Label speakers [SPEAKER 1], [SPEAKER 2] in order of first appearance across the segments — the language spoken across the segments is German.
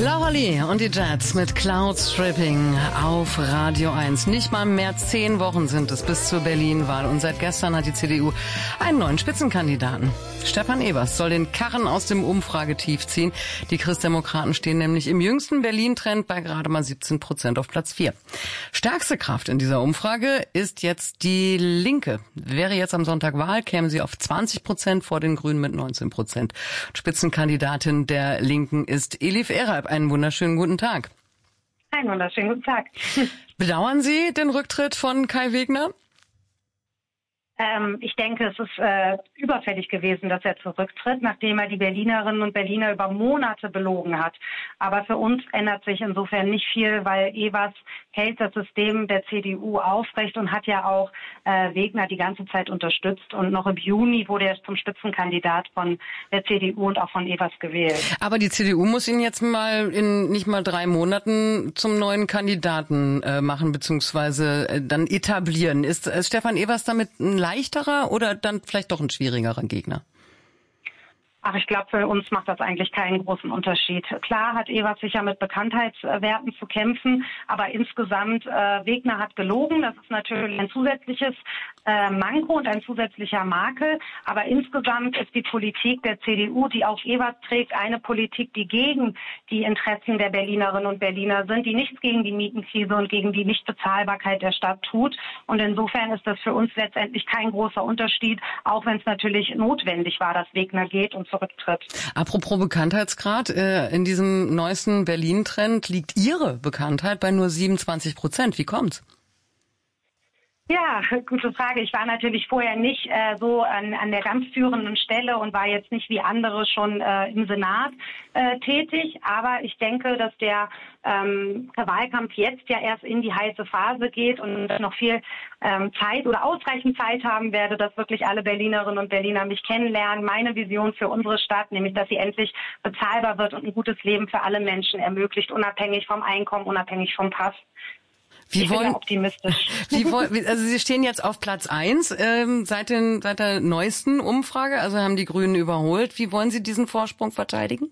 [SPEAKER 1] Laura Lee und die Jets mit Cloud Stripping auf Radio 1. Nicht mal mehr 10 Wochen sind es bis zur Berlin-Wahl und seit gestern hat die CDU einen neuen Spitzenkandidaten. Stefan Evers soll den Karren aus dem Umfragetief ziehen. Die Christdemokraten stehen nämlich im jüngsten Berlin-Trend bei gerade mal 17% auf Platz 4. Stärkste Kraft in dieser Umfrage ist jetzt die Linke. Wäre jetzt am Sonntag Wahl, käme sie auf 20% vor den Grünen mit 19%. Spitzenkandidatin der Linken ist Elif Eralp. Einen wunderschönen guten Tag.
[SPEAKER 2] Einen wunderschönen guten Tag.
[SPEAKER 1] Bedauern Sie den Rücktritt von Kai Wegner?
[SPEAKER 2] Ich denke, es ist überfällig gewesen, dass er zurücktritt, nachdem er die Berlinerinnen und Berliner über Monate belogen hat. Aber für uns ändert sich insofern nicht viel, weil Evers hält das System der CDU aufrecht und hat ja auch Wegner die ganze Zeit unterstützt. Und noch im Juni wurde er zum Spitzenkandidat von der CDU und auch von Evers gewählt.
[SPEAKER 1] Aber die CDU muss ihn jetzt mal in nicht mal 3 Monaten zum neuen Kandidaten machen, beziehungsweise dann etablieren. Ist Stefan Evers damit ein leichterer oder dann vielleicht doch ein schwierigerer Gegner?
[SPEAKER 2] Ach, ich glaube, für uns macht das eigentlich keinen großen Unterschied. Klar hat Evers sicher mit Bekanntheitswerten zu kämpfen, aber insgesamt, Wegner hat gelogen. Das ist natürlich ein zusätzliches Manko und ein zusätzlicher Makel. Aber insgesamt ist die Politik der CDU, die auch Evers trägt, eine Politik, die gegen die Interessen der Berlinerinnen und Berliner sind, die nichts gegen die Mietenkrise und gegen die Nichtbezahlbarkeit der Stadt tut. Und insofern ist das für uns letztendlich kein großer Unterschied, auch wenn es natürlich notwendig war, dass Wegner geht und zurücktritt.
[SPEAKER 1] Apropos Bekanntheitsgrad, in diesem neuesten Berlin-Trend liegt Ihre Bekanntheit bei nur 27%. Wie kommt's?
[SPEAKER 2] Ja, gute Frage. Ich war natürlich vorher nicht so an der ganz führenden Stelle und war jetzt nicht wie andere schon im Senat tätig. Aber ich denke, dass der Wahlkampf jetzt ja erst in die heiße Phase geht und noch viel Zeit oder ausreichend Zeit haben werde, dass wirklich alle Berlinerinnen und Berliner mich kennenlernen. Meine Vision für unsere Stadt, nämlich dass sie endlich bezahlbar wird und ein gutes Leben für alle Menschen ermöglicht, unabhängig vom Einkommen, unabhängig vom Pass. Ich bin optimistisch.
[SPEAKER 1] Also Sie stehen jetzt auf Platz 1 seit der neuesten Umfrage, also haben die Grünen überholt. Wie wollen Sie diesen Vorsprung verteidigen?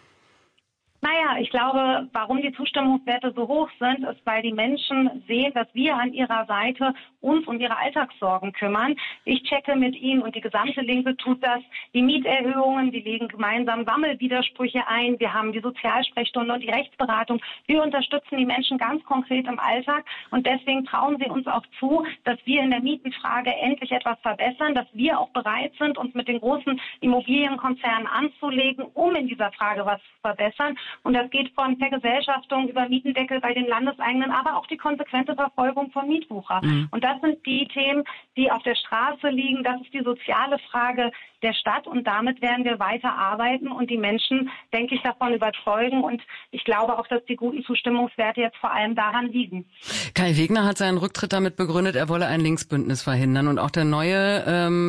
[SPEAKER 2] Naja, ich glaube, warum die Zustimmungswerte so hoch sind, ist, weil die Menschen sehen, dass wir an ihrer Seite uns um ihre Alltagssorgen kümmern. Ich checke mit ihnen und die gesamte Linke tut das. Die Mieterhöhungen, wir legen gemeinsam Sammelwidersprüche ein. Wir haben die Sozialsprechstunde und die Rechtsberatung. Wir unterstützen die Menschen ganz konkret im Alltag und deswegen trauen sie uns auch zu, dass wir in der Mietenfrage endlich etwas verbessern, dass wir auch bereit sind, uns mit den großen Immobilienkonzernen anzulegen, um in dieser Frage was zu verbessern. Und das geht von Vergesellschaftung über Mietendeckel bei den Landeseigenen, aber auch die konsequente Verfolgung von Mietwucher. Und das sind die Themen, die auf der Straße liegen. Das ist die soziale Frage der Stadt. Und damit werden wir weiter arbeiten und die Menschen, denke ich, davon überzeugen. Und ich glaube auch, dass die guten Zustimmungswerte jetzt vor allem daran liegen.
[SPEAKER 1] Kai Wegner hat seinen Rücktritt damit begründet, er wolle ein Linksbündnis verhindern. Und auch der neue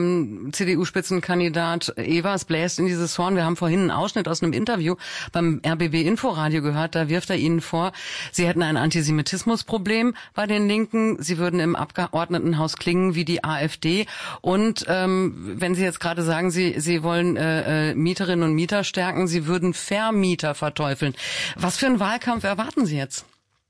[SPEAKER 1] CDU-Spitzenkandidat Evers bläst in dieses Horn. Wir haben vorhin einen Ausschnitt aus einem Interview beim RBB Inforadio gehört, da wirft er Ihnen vor, Sie hätten ein Antisemitismusproblem bei den Linken, Sie würden im Abgeordnetenhaus klingen wie die AfD und wenn Sie jetzt gerade sagen, Sie wollen Mieterinnen und Mieter stärken, Sie würden Vermieter verteufeln. Was für einen Wahlkampf erwarten Sie jetzt?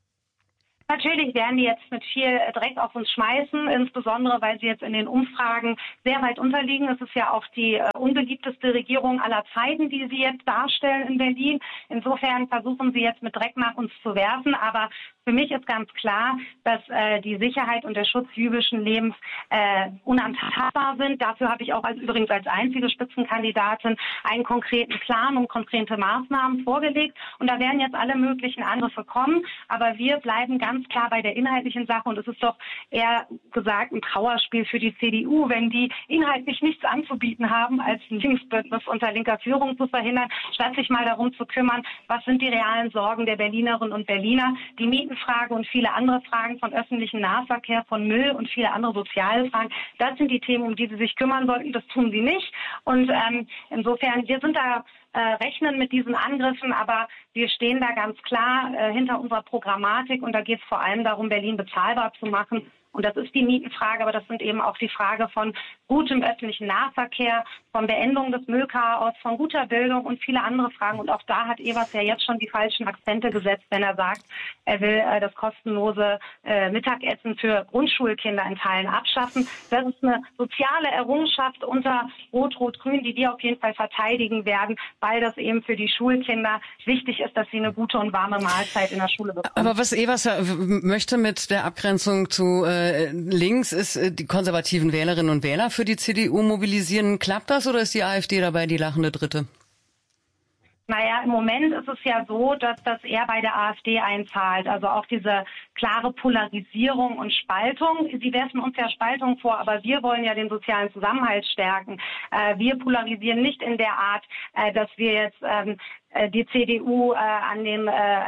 [SPEAKER 2] Natürlich werden die jetzt mit viel Dreck auf uns schmeißen, insbesondere weil sie jetzt in den Umfragen sehr weit unterliegen. Es ist ja auch die unbeliebteste Regierung aller Zeiten, die sie jetzt darstellen in Berlin. Insofern versuchen sie jetzt mit Dreck nach uns zu werfen. Aber für mich ist ganz klar, dass die Sicherheit und der Schutz jüdischen Lebens unantastbar sind. Dafür habe ich auch übrigens als einzige Spitzenkandidatin einen konkreten Plan und konkrete Maßnahmen vorgelegt. Und da werden jetzt alle möglichen Angriffe kommen. Aber wir bleiben ganz klar bei der inhaltlichen Sache. Und es ist doch eher gesagt ein Trauerspiel für die CDU, wenn die inhaltlich nichts anzubieten haben, als ein Linksbündnis unter linker Führung zu verhindern, statt sich mal darum zu kümmern, was sind die realen Sorgen der Berlinerinnen und Berliner. Die Mietenfrage und viele andere Fragen von öffentlichem Nahverkehr, von Müll und viele andere soziale Fragen, das sind die Themen, um die sie sich kümmern sollten. Das tun sie nicht. Und insofern, wir sind da rechnen mit diesen Angriffen, aber wir stehen da ganz klar hinter unserer Programmatik und da geht es vor allem darum, Berlin bezahlbar zu machen Und das ist die Mietenfrage, aber das sind eben auch die Frage von gutem öffentlichen Nahverkehr, von Beendung des Müllchaos, von guter Bildung und viele andere Fragen. Und auch da hat Evers ja jetzt schon die falschen Akzente gesetzt, wenn er sagt, er will das kostenlose Mittagessen für Grundschulkinder in Teilen abschaffen. Das ist eine soziale Errungenschaft unter Rot-Rot-Grün, die wir auf jeden Fall verteidigen werden, weil das eben für die Schulkinder wichtig ist, dass sie eine gute und warme Mahlzeit in der Schule bekommen.
[SPEAKER 1] Aber was Evers möchte mit der Abgrenzung zu links, ist die konservativen Wählerinnen und Wähler für die CDU mobilisieren. Klappt das oder ist die AfD dabei die lachende Dritte?
[SPEAKER 2] Naja, im Moment ist es ja so, dass das eher bei der AfD einzahlt. Also auch diese klare Polarisierung und Spaltung. Sie werfen uns ja Spaltung vor, aber wir wollen ja den sozialen Zusammenhalt stärken. Wir polarisieren nicht in der Art, dass wir jetzt die CDU am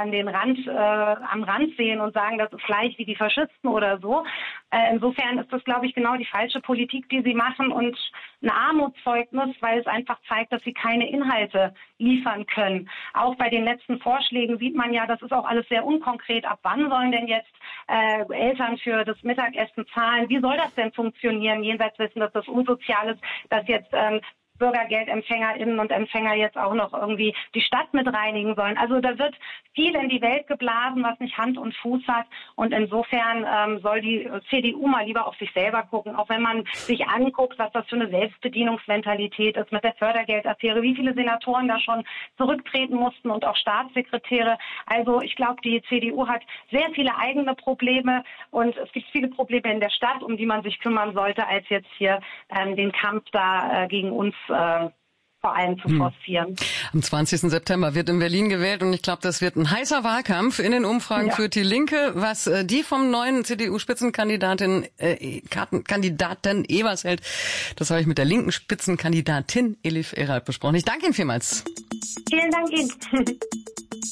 [SPEAKER 2] Rand sehen und sagen, das ist gleich wie die Faschisten oder so. Insofern ist das, glaube ich, genau die falsche Politik, die sie machen und ein Armutszeugnis, weil es einfach zeigt, dass sie keine Inhalte liefern können. Auch bei den letzten Vorschlägen sieht man ja, das ist auch alles sehr unkonkret. Ab wann sollen denn jetzt Eltern für das Mittagessen zahlen? Wie soll das denn funktionieren, jenseits dessen, dass das unsozial ist, dass jetzt BürgergeldempfängerInnen und Empfänger jetzt auch noch irgendwie die Stadt mit reinigen sollen. Also da wird viel in die Welt geblasen, was nicht Hand und Fuß hat. Und insofern soll die CDU mal lieber auf sich selber gucken. Auch wenn man sich anguckt, was das für eine Selbstbedienungsmentalität ist mit der Fördergeldaffäre, wie viele Senatoren da schon zurücktreten mussten und auch Staatssekretäre. Also ich glaube, die CDU hat sehr viele eigene Probleme und es gibt viele Probleme in der Stadt, um die man sich kümmern sollte, als jetzt hier den Kampf da gegen uns vor allem zu forcieren.
[SPEAKER 1] Am 20. September wird in Berlin gewählt und ich glaube, das wird ein heißer Wahlkampf. In den Umfragen führt die Linke. Was die vom neuen CDU-Spitzenkandidaten Kandidaten Evers hält, das habe ich mit der linken Spitzenkandidatin Elif Eralt besprochen. Ich danke Ihnen vielmals.
[SPEAKER 2] Vielen Dank Ihnen.